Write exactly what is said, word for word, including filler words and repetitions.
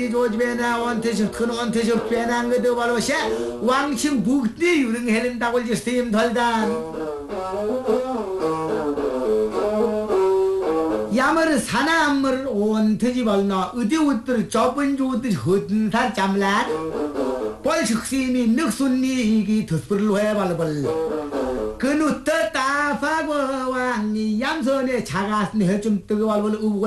원태지 조집에나 원태지 큰 원태지 빼난 것도 바로 샤 왕침 북대 유능해낸다고 이제 스팀 덜단 야머를 사나암을 원태지 발나 어디 옷들 좁은 조들 허든 살 잠란 벌식심이 늑순니 이기 덧불로 해발벌 그 누터 따파고 왕이 얌선에 자가스네 좀 뜨거워